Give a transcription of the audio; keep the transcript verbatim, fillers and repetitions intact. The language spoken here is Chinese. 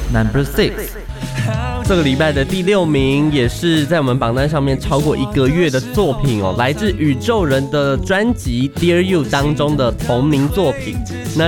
Number Six。这个礼拜的第六名，也是在我们榜单上面超过一个月的作品哦，来自宇宙人的专辑《Dear You》当中的同名作品。那